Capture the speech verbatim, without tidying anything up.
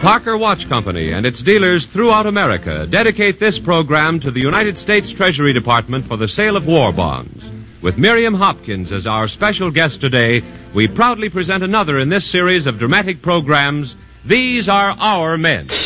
Parker Watch Company and its dealers throughout America dedicate this program to the United States Treasury Department for the sale of war bonds. With Miriam Hopkins as our special guest today, we proudly present another in this series of dramatic programs, These Are Our Men.